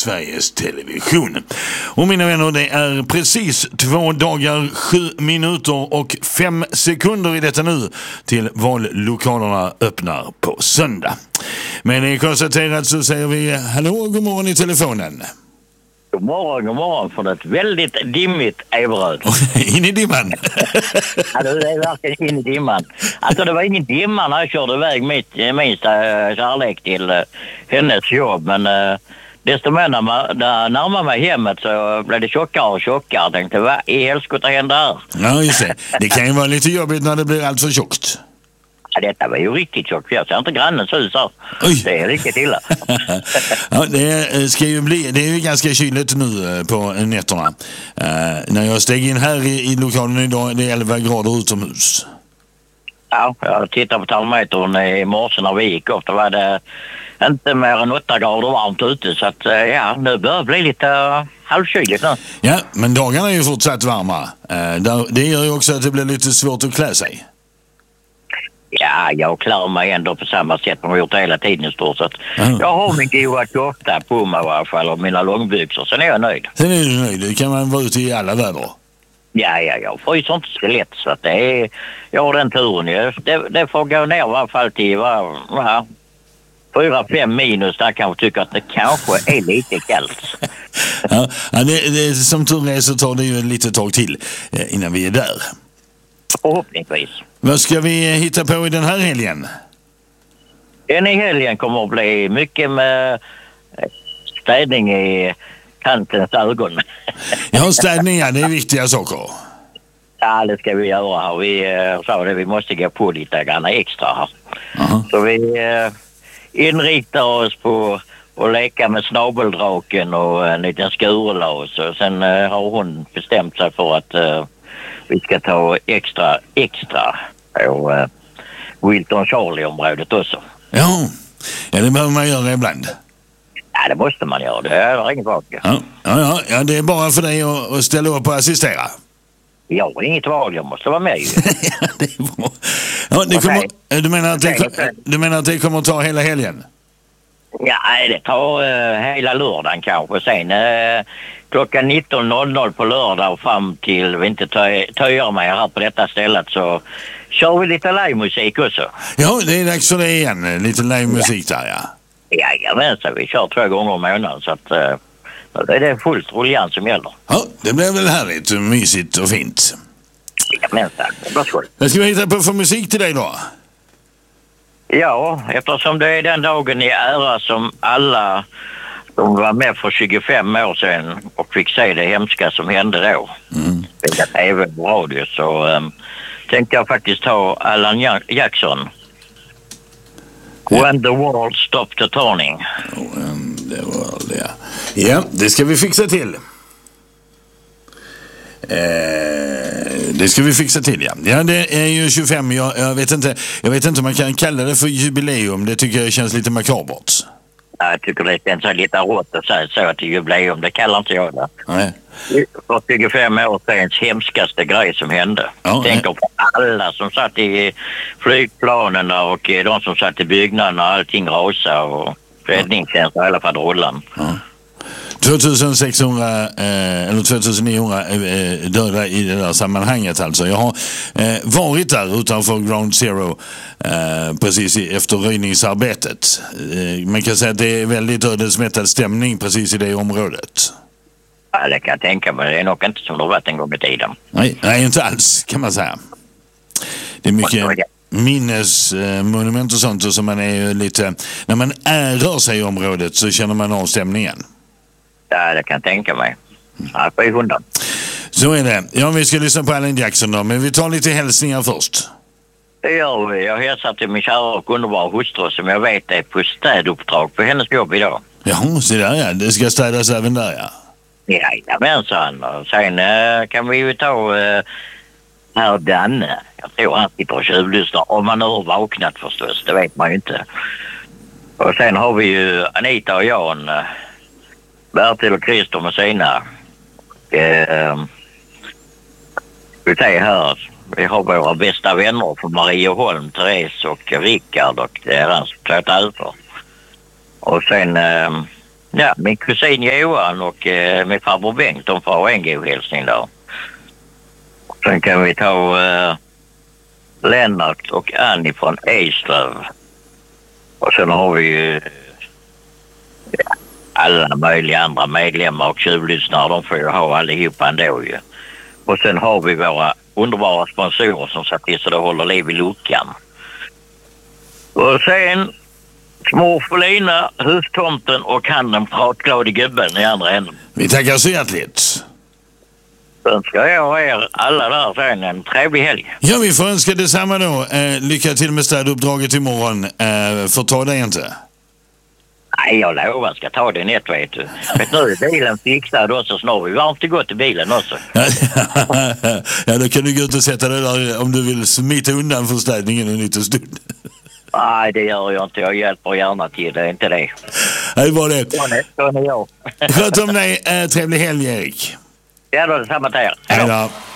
Sveriges Television. Och mina vänner, det är precis 2 dagar, 7 minuter och 5 sekunder i detta nu till vallokalerna öppnar på söndag. Men det är konstaterat så säger vi hallå och god morgon i telefonen. God morgon för det väldigt dimmigt Everöd. In i dimman. Ja, det är verkligen in i dimman. Alltså det var ingen dimma när jag körde iväg min kärlek till hennes jobb. Men desto mer när närmar mig hemmet så blev det tjockare och tjockare. Jag tänkte, vad i helskotta händer här? Ja, just det. Det kan ju vara lite jobbigt när det blir allt för tjockt. Ja, detta var ju riktigt tjockt. Jag ser inte grannens hus här. Oj. Det är riktigt illa. Ja, det ska ju bli, det är ju ganska kyligt nu på nätterna. När jag steg in här i lokalen idag, det är 11 grader utomhus. Ja, jag tittade på termometern i morse när vi gick upp. Då var det inte mer än 8 grader varmt ute. Så att ja, nu börjar det bli lite halvkyligt nu. Ja, men dagarna är ju fortsatt varma. Det gör ju också att det blir lite svårt att klä sig. Ja, jag klär mig ändå på samma sätt som jag har gjort hela tiden i stort sett. Jag har min goa kofta på mig i alla fall och mina långbyxor, sen är jag nöjd. Sen är du nöjd, det kan man vara ute i alla väder. Ja, jag får ju sånt skelett så att det är, jag har den turen. Det får gå ner i alla fall till 4-5 minus där kanske tycker att det kanske är lite kallt. Ja, det, som tur är så tar det ju lite tag till innan vi är där. Förhoppningsvis. Vad ska vi hitta på i den här helgen? Den i helgen kommer att bli mycket med städning i tantens ögon. Ja, städning, ja, det är viktiga saker. Ja, det ska vi göra här. Vi sa det, vi måste gå på lite grann extra här. Så vi inriktar oss på att leka med snabeldraken och en liten skurlas. Och sen har hon bestämt sig för att vi ska ta extra på Wilton Charlie-området också. Ja, det behöver man göra ibland. Ja, det måste man göra. Det är inget val. Ja, det är bara för dig att ställa upp och assistera. Jag har inget val, jag måste vara med ju. Ja, det är bra. Ja, du menar att det kommer att ta hela helgen? Ja, det tar hela lördagen kanske. Sen klockan 19.00 på lördag och fram till vi inte töjer mig här på detta stället så kör vi lite livemusik också. Ja, det är dags för det igen. Lite livemusik där, ja. Ja, men så vi kör 2 gånger i månaden så att det är det fullt ruljans som gäller. Ja, det blir väl härligt, mysigt och fint. Ja, men så det blir skoj. Vad ska vi hitta på för musik till dig då? Ja, eftersom det är den dagen i ära som alla som var med för 25 år sedan och fick se det hemska som hände då. Det är även på radio så tänkte jag faktiskt ta Alan Jackson. When the world stopped turning. When the world, ja. Ja, det ska vi fixa till. Det ska vi fixa till, ja. Ja, det är ju 25. Jag vet inte om man kan kalla det för jubileum. Det tycker jag känns lite makabert. Jag tycker det känns lite rått att säga så till jubileum. Det kallar inte jag det. Nej. För 25 år sedan hemskaste grej som hände. Ja, tänker på alla som satt i flygplanen och de som satt i byggnaderna och allting rasade och räddningstjänst i alla fall rollan. Ja. 2600 eller 2900 döda i det där sammanhanget alltså. Jag har varit där utanför Ground Zero precis efter röjningsarbetet. Man kan säga att det är väldigt ödesmättad stämning precis i det området. Ja, det kan jag tänka mig. Det är nog inte som det har varit en gång i tiden. Nej, inte alls kan man säga. Det är mycket minnesmonument och sånt och så man är ju lite... När man rör sig i området så känner man av stämningen. Ja, det kan jag tänka mig. Ja, på hunden. Så är det. Ja, vi ska lyssna på Alan Jackson då, men vi tar lite hälsningar först. Det gör vi. Jag hälsar till min kära och underbara hustru som jag vet är på städuppdrag på hennes jobb idag. Ja, så där ja. Det ska städas även där, ja. Ja, men sen kan vi ju ta herr Danne. Jag tror han sitter och tjuvlyssnar. Om man har vaknat förstås, det vet man ju inte. Och sen har vi ju Anita och Jan, Bertil och Christer med sina. Vi säger här, vi har våra bästa vänner från Marieholm, Therese och Rickard och deras 2 över. Och sen Ja, min kusin Johan och min farbror Bengt, de får en god hälsning där. Sen kan vi ta Lennart och Annie från Eslöv. Och sen har vi ju alla möjliga andra medlemmar och tjuvlyssnare. De får ju ha allihopa ändå ju. Och sen har vi våra underbara sponsorer som satt till så det håller liv i luckan. Och sen Smorfolina, hustomten och han den pratglade gubben i andra änden. Vi tackar så hjärtligt. Sen ska jag er alla där sen en trevlig helg. Ja, vi får önska detsamma då. Lycka till med städuppdraget imorgon. Får ta det inte. Nej, jag lovar, jag ska ta det nätt, vet du. Men nu är bilen fixad också, så har vi varmt och gott i bilen också. Ja, då kan du gå ut och sätta dig där om du vill smita undan för städningen en liten stund. Nej, det gör jag inte. Jag hjälper gärna till, det är inte det. Det var det. Så är jag. Sköt om dig. Trevlig helg, Erik. Ja, då, detsamma till er. Hej då.